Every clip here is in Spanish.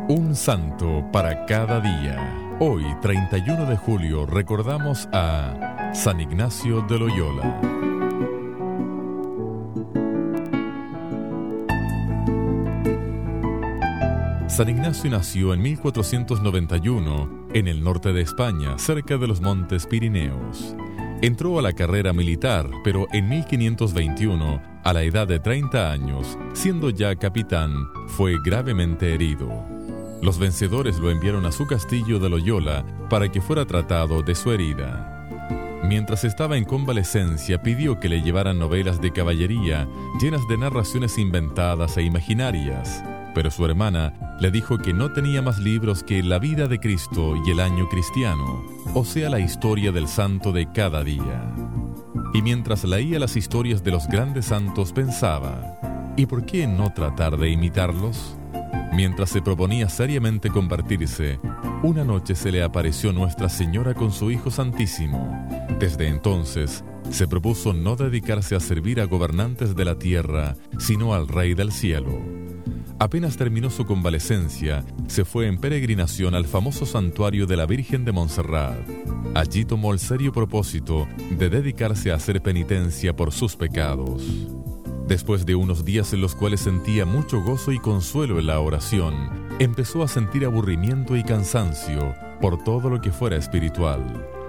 Un santo para cada día. Hoy, 31 de julio, recordamos a San Ignacio de Loyola. San Ignacio nació en 1491 en el norte de España, cerca de los Montes Pirineos. Entró a la carrera militar, pero en 1521, a la edad de 30 años, siendo ya capitán, fue gravemente herido. Los vencedores lo enviaron a su castillo de Loyola para que fuera tratado de su herida. Mientras estaba en convalecencia, pidió que le llevaran novelas de caballería llenas de narraciones inventadas e imaginarias, pero su hermana le dijo que no tenía más libros que La vida de Cristo y El año cristiano, o sea, la historia del santo de cada día. Y mientras leía las historias de los grandes santos pensaba, ¿y por qué no tratar de imitarlos? Mientras se proponía seriamente convertirse, una noche se le apareció Nuestra Señora con su Hijo Santísimo. Desde entonces, se propuso no dedicarse a servir a gobernantes de la tierra, sino al Rey del cielo. Apenas terminó su convalecencia, se fue en peregrinación al famoso santuario de la Virgen de Montserrat. Allí tomó el serio propósito de dedicarse a hacer penitencia por sus pecados. Después de unos días en los cuales sentía mucho gozo y consuelo en la oración, empezó a sentir aburrimiento y cansancio por todo lo que fuera espiritual.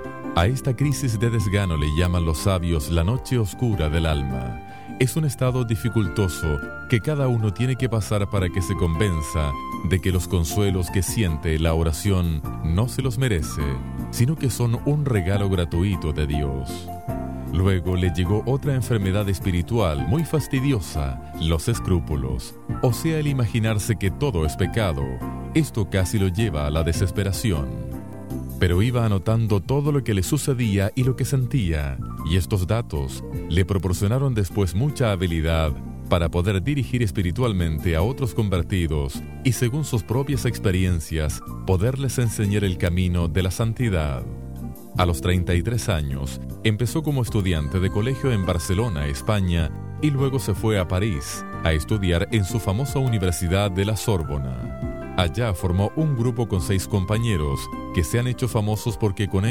A esta crisis de desgano le llaman los sabios la noche oscura del alma. Es un estado dificultoso que cada uno tiene que pasar para que se convenza de que los consuelos que siente en la oración no se los merece, sino que son un regalo gratuito de Dios. Luego le llegó otra enfermedad espiritual muy fastidiosa, los escrúpulos, o sea, el imaginarse que todo es pecado. Esto casi lo lleva a la desesperación. Pero iba anotando todo lo que le sucedía y lo que sentía, y estos datos le proporcionaron después mucha habilidad para poder dirigir espiritualmente a otros convertidos y, según sus propias experiencias, poderles enseñar el camino de la santidad. A los 33 años, empezó como estudiante de colegio en Barcelona, España, y luego se fue a París a estudiar en su famosa Universidad de la Sorbona. Allá formó un grupo con 6 compañeros que se han hecho famosos porque con